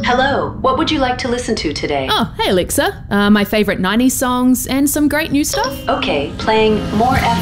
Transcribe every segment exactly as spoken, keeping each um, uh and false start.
Hello, what would you like to listen to today? Oh, hey Alexa. Uh, my favourite nineties songs and some great new stuff. Okay, playing More F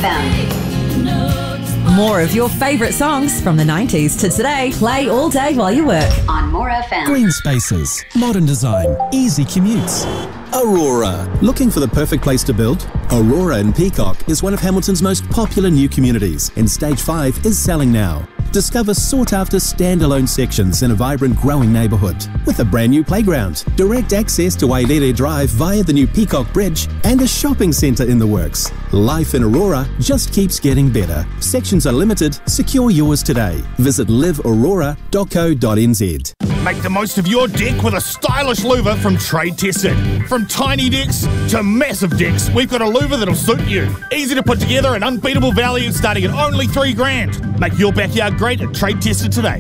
M. More of your favourite songs from the nineties to today. Play all day while you work. On More F M. Green spaces, modern design, easy commutes. Aurora. Looking for the perfect place to build? Aurora in Peacock is one of Hamilton's most popular new communities, and Stage five is selling now. Discover sought-after standalone sections in a vibrant, growing neighbourhood with a brand new playground, direct access to Wairere Drive via the new Peacock Bridge, and a shopping centre in the works. Life in Aurora just keeps getting better. Sections are limited. Secure yours today. Visit live aurora dot co dot n z. Make the most of your deck with a stylish louver from Trade Tested. From tiny decks to massive decks, we've got a louver that'll suit you. Easy to put together and unbeatable value starting at only three grand. Make your backyard great at Trade Tested today.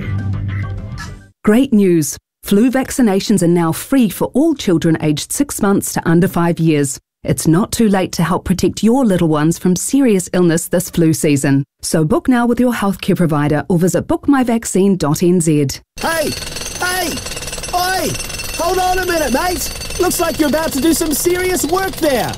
Great news. Flu vaccinations are now free for all children aged six months to under five years. It's not too late to help protect your little ones from serious illness this flu season. So book now with your healthcare provider or visit book my vaccine dot n z. Hey! Hey! Oi! Hold on a minute, mate! Looks like you're about to do some serious work there.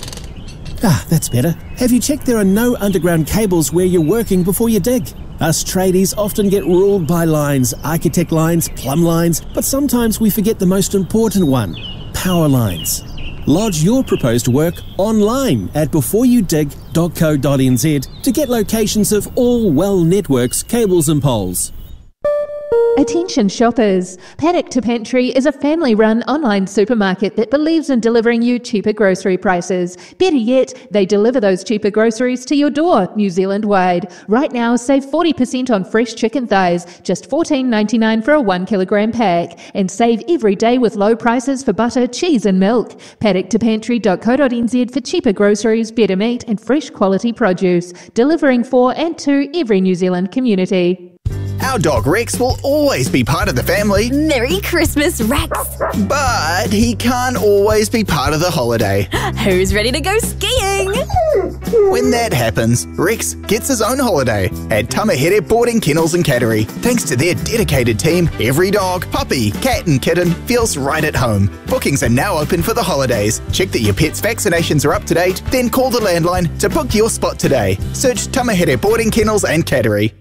Ah, that's better. Have you checked there are no underground cables where you're working before you dig? Us tradies often get ruled by lines, architect lines, plumb lines, but sometimes we forget the most important one, power lines. Lodge your proposed work online at before you dig dot co dot n z to get locations of all well networks, cables and poles. Attention shoppers! Paddock to Pantry is a family-run online supermarket that believes in delivering you cheaper grocery prices. Better yet, they deliver those cheaper groceries to your door, New Zealand-wide. Right now, save forty percent on fresh chicken thighs, just fourteen ninety-nine for a one kilogram pack. And save every day with low prices for butter, cheese and milk. paddock to pantry dot co dot n z for cheaper groceries, better meat and fresh quality produce. Delivering for and to every New Zealand community. Our dog Rex will always be part of the family. Merry Christmas, Rex! But he can't always be part of the holiday. Who's ready to go skiing? When that happens, Rex gets his own holiday at Tamahere Boarding Kennels and Cattery. Thanks to their dedicated team, every dog, puppy, cat and kitten feels right at home. Bookings are now open for the holidays. Check that your pet's vaccinations are up to date, then call the landline to book your spot today. Search Tamahere Boarding Kennels and Cattery.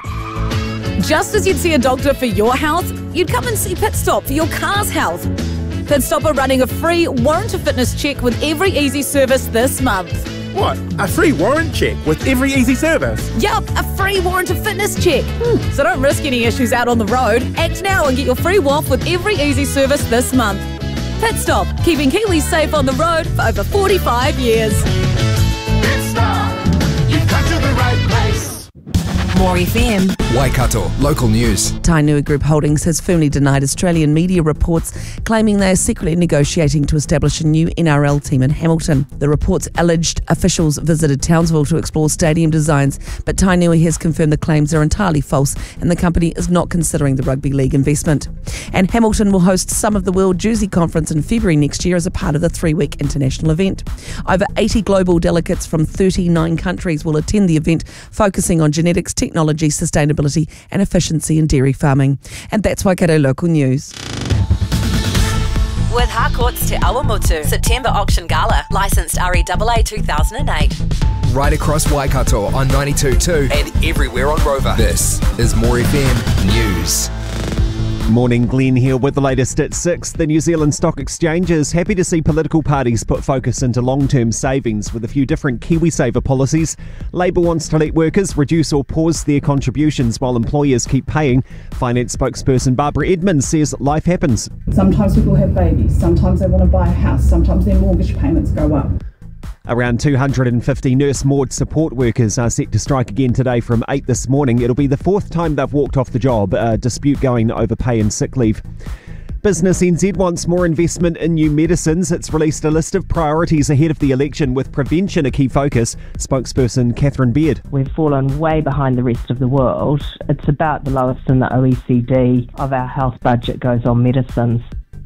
Just as you'd see a doctor for your health, you'd come and see Pit Stop for your car's health. Pit Stop are running a free warrant of fitness check with every easy service this month. What? A free warrant check with every easy service? Yup, a free warrant of fitness check. Hmm. So don't risk any issues out on the road. Act now and get your free W A F with every easy service this month. Pit Stop, keeping Kiwis safe on the road for over forty-five years. Pit Stop, you've come to the right place. More F M. Waikato, local news. Tainui Group Holdings has firmly denied Australian media reports claiming they are secretly negotiating to establish a new N R L team in Hamilton. The reports alleged officials visited Townsville to explore stadium designs, but Tainui has confirmed the claims are entirely false and the company is not considering the rugby league investment. And Hamilton will host some of the World Jersey Conference in February next year as a part of the three-week international event. Over eighty global delegates from thirty-nine countries will attend the event, focusing on genetics, technology, sustainability and efficiency in dairy farming. And that's Waikato Local News. With Harcourts Te Awamutu, September Auction Gala, licensed R E A A two thousand eight. Right across Waikato on ninety-two point two and everywhere on Rover. This is More F M News. Morning, Glenn here with the latest at six. The New Zealand Stock Exchange is happy to see political parties put focus into long-term savings with a few different KiwiSaver policies. Labour wants to let workers reduce or pause their contributions while employers keep paying. Finance spokesperson Barbara Edmonds says life happens. Sometimes people have babies, sometimes they want to buy a house, sometimes their mortgage payments go up. Around two hundred fifty Nurse Maud support workers are set to strike again today from eight this morning. It'll be the fourth time they've walked off the job, a dispute going over pay and sick leave. Business N Z wants more investment in new medicines. It's released a list of priorities ahead of the election with prevention a key focus. Spokesperson Catherine Beard. We've fallen way behind the rest of the world. It's about the lowest in the O E C D of our health budget goes on medicines.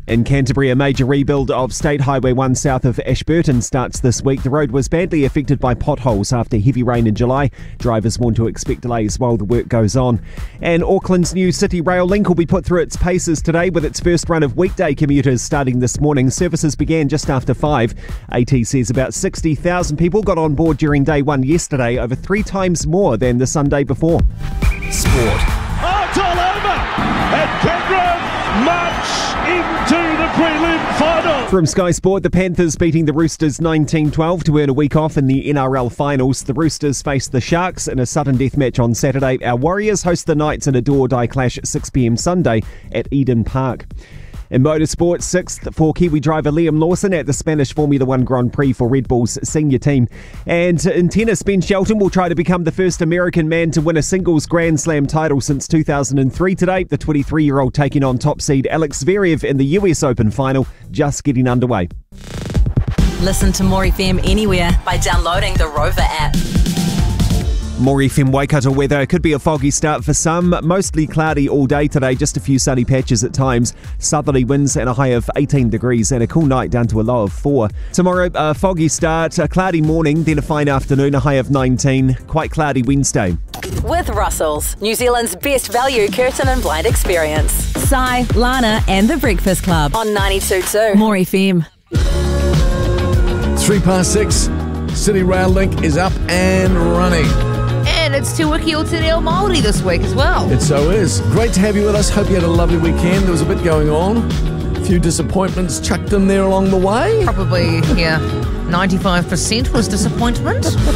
In Canterbury, a major rebuild of State Highway one south of Ashburton starts this week. The road was badly affected by potholes after heavy rain in July. Drivers warned to expect delays while the work goes on. And Auckland's new City Rail link will be put through its paces today with its first run of weekday commuters starting this morning. Services began just after five. A T says about sixty thousand people got on board during day one yesterday, over three times more than the Sunday before. Sport. Oh, it's all over! And Penrith march into the prelim final. From Sky Sport, the Panthers beating the Roosters nineteen twelve to earn a week off in the N R L finals. The Roosters face the Sharks in a sudden death match on Saturday. Our Warriors host the Knights in a do-or-die clash at six p.m. Sunday at Eden Park. In motorsport, sixth for Kiwi driver Liam Lawson at the Spanish Formula One Grand Prix for Red Bull's senior team. And in tennis, Ben Shelton will try to become the first American man to win a singles Grand Slam title since two thousand three today. The twenty-three-year-old taking on top seed Alex Zverev in the U S Open final, just getting underway. Listen to More F M anywhere by downloading the Rover app. More F M Waikato weather. It could be a foggy start for some. Mostly cloudy all day today, just a few sunny patches at times. Southerly winds and a high of eighteen degrees and a cool night down to a low of four. Tomorrow, a foggy start, a cloudy morning, then a fine afternoon, a high of nineteen. Quite cloudy Wednesday. With Russell's, New Zealand's best value curtain and blind experience. Sai, Lana and the Breakfast Club. On ninety-two point two. More F M. Three past six. City Rail Link is up and running. And it's Te Wiki o Te Reo Māori this week as well. It so is. Great to have you with us. Hope you had a lovely weekend. There was a bit going on. A few disappointments chucked in there along the way. Probably, yeah, ninety-five percent was disappointment.